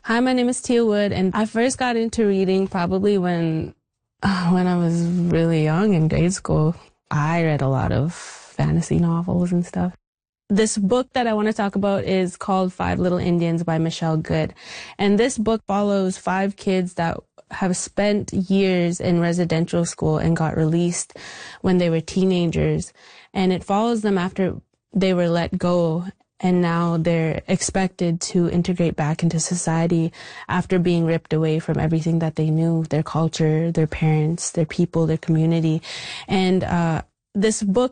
Hi, my name is Tia Wood, and I first got into reading probably when I was really young in grade school. I read a lot of fantasy novels and stuff. This book that I want to talk about is called Five Little Indians by Michelle Good. And this book follows five kids that have spent years in residential school and got released when they were teenagers. And it follows them after they were let go, and now they're expected to integrate back into society after being ripped away from everything that they knew, their culture, their parents, their people, their community. And this book